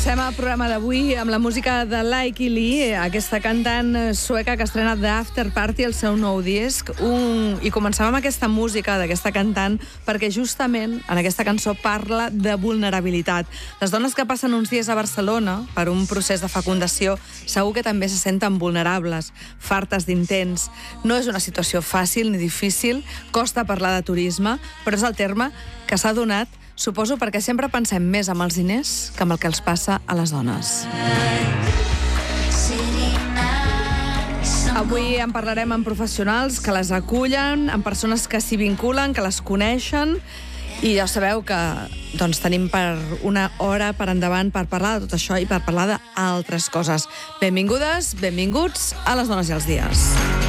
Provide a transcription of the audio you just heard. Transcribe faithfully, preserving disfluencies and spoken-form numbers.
Comencem el programa d'avui amb la música de Lykke Li, aquesta cantant sueca que estrena The After Party, el seu nou disc. Un... I començàvem amb aquesta música d'aquesta cantant perquè justament en aquesta cançó parla de vulnerabilitat. Les dones que passen uns dies a Barcelona per un procés de fecundació segur que també se senten vulnerables, fartes d'intents. No és una situació fàcil ni difícil, costa parlar de turisme, però és el terme que s'ha donat, suposo perquè sempre pensem més amb els diners que amb el que els passa a les dones. Avui en parlarem amb professionals que les acullen, amb persones que s'hi vinculen, que les coneixen, i ja sabeu que doncs, tenim per una hora per endavant per parlar de tot això i per parlar d'altres coses. Benvingudes, benvinguts a Les Dones i els Dies.